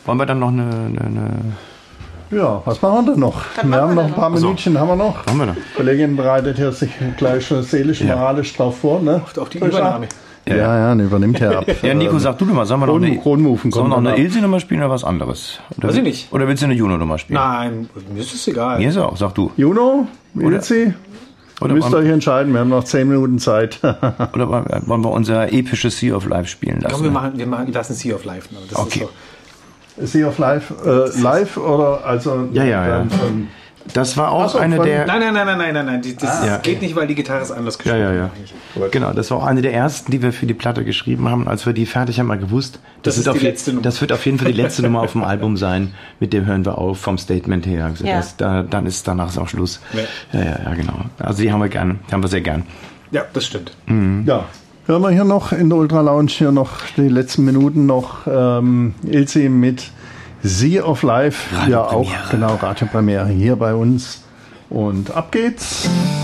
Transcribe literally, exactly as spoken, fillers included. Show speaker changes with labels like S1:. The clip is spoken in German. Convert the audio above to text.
S1: Wollen wir dann noch eine... eine, eine
S2: Ja, was machen wir denn noch?
S3: Was
S2: wir haben noch ein paar
S1: noch?
S2: Minütchen, haben wir noch.
S1: Haben wir noch.
S2: Die Kollegin bereitet hier sich gleich schon seelisch,
S1: Ja.
S2: moralisch drauf vor. Ne?
S4: Auf die Übernahme.
S2: Ja, ja, ja ne, übernimmt er ab.
S1: Ja, Nico, sag du doch mal, sollen wir noch
S2: Kron-
S1: eine,
S2: Kronmufen
S1: sollen wir noch
S2: kommt
S1: eine
S2: danach.
S1: Ilse-Nummer spielen oder was anderes? Oder,
S4: Weiß ich nicht.
S1: Oder willst du eine Juno-Nummer spielen?
S4: Nein, mir ist es egal.
S1: Mir ist auch, sag du.
S2: Juno, Ilzi,
S1: Oder
S2: müsst ihr
S1: wollen,
S2: euch entscheiden, wir haben noch zehn Minuten Zeit.
S1: oder wollen wir unser episches Sea of Life spielen lassen?
S4: Komm, wir machen, wir machen, lassen Sea of Life. Ne? Das
S1: Okay.
S4: Ist
S2: Sea of Life, äh, live oder also...
S1: Ja, ja, ja.
S2: dann von-
S1: Das war auch
S2: Ach so,
S1: eine
S2: von-
S1: der...
S4: so. Nein, nein, nein, nein, nein, nein, nein. Die- Das
S1: Ja.
S4: geht nicht, weil die Gitarre ist anders
S1: Ja,
S4: gespielt.
S1: ja, ja. Genau, das war auch eine der ersten, die wir für die Platte geschrieben haben. Als wir die fertig haben, mal gewusst,
S4: Das ist
S1: wird
S4: die
S1: auf je-
S4: letzte Nummer.
S1: das wird auf jeden Fall die letzte Nummer auf dem Album sein. Mit dem hören wir auf, vom Statement her. Also
S3: Ja.
S1: das, da, dann ist danach ist auch Schluss.
S4: Ja.
S1: Ja, ja, ja, genau. Also die haben wir gern, die haben wir sehr gern.
S4: Ja, das stimmt.
S2: Ja, hören wir hier noch in der Ultra Lounge hier noch die letzten Minuten noch ähm, Ilse mit Sea of Life. Ja, auch
S1: Radiopremiere.
S2: genau, Radiopremiere hier bei uns. Und ab geht's.